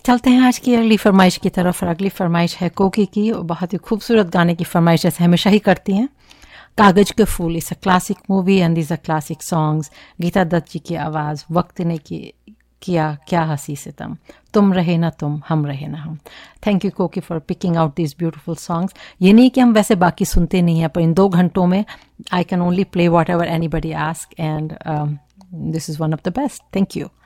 चलते हैं आज की अगली फरमाइश की तरफ। और अगली फरमाइश है कोकी की, और बहुत ही खूबसूरत गाने की फरमाइश जैसे हमेशा ही करती हैं। कागज के फूल इस a classic movie and these a classic songs. Geeta Dutt जी की आवाज़, वक्त ने किया क्या हंसी सितम, तुम रहे ना तुम, हम रहे ना हम। थैंक यू कोकी for picking out these beautiful songs. ये नहीं कि हम वैसे बाकी सुनते नहीं हैं, पर इन 2 घंटों में I can only play what ever any buddy ask, and this is one of the best. Thank you.